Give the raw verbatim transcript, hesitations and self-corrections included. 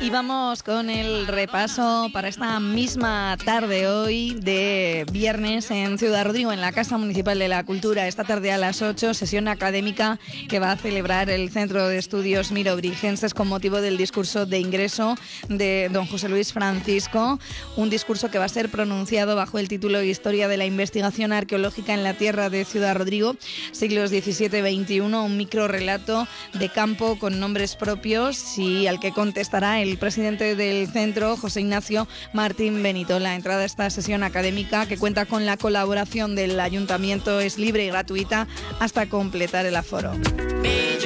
Y vamos con el repaso para esta misma tarde hoy de viernes en Ciudad Rodrigo, en la Casa Municipal de la Cultura. Esta tarde a las ocho, sesión académica que va a celebrar el Centro de Estudios Mirobrigenses con motivo del discurso de ingreso de don José Luis Francisco. Un discurso que va a ser pronunciado bajo el título Historia de la Investigación Arqueológica en la Tierra de Ciudad Rodrigo, siglos diecisiete veintiuno, un microrrelato de campo con nombres propios y al que contestará el el presidente del centro, José Ignacio Martín Benito. La entrada a esta sesión académica, que cuenta con la colaboración del ayuntamiento, es libre y gratuita hasta completar el aforo.